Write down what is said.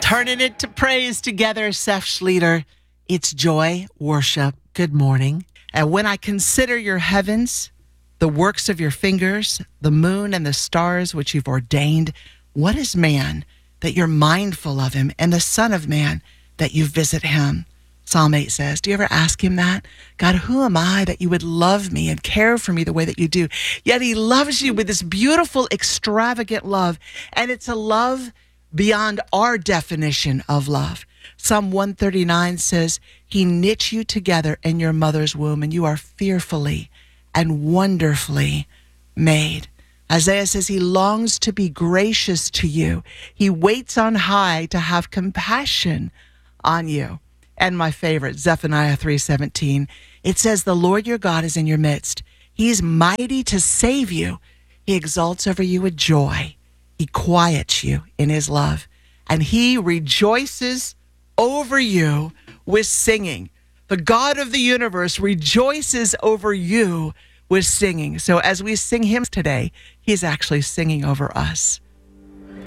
Turning it to praise together, Seth Schleter. It's joy, worship. Good morning. And when I consider your heavens, the works of your fingers, the moon and the stars which you've ordained, what is man that you're mindful of him, and the Son of Man that you visit him? Psalm 8 says, do you ever ask him that? God, who am I that you would love me and care for me the way that you do? Yet he loves you with this beautiful, extravagant love. And it's a love beyond our definition of love. Psalm 139 says, he knit you together in your mother's womb, and you are fearfully and wonderfully made. Isaiah says he longs to be gracious to you. He waits on high to have compassion on you. And my favorite, Zephaniah 3:17, it says, the Lord your God is in your midst. He is mighty to save you. He exalts over you with joy. He quiets you in his love, and he rejoices over you with singing. The God of the universe rejoices over you with singing. So as we sing hymns today, he's actually singing over us.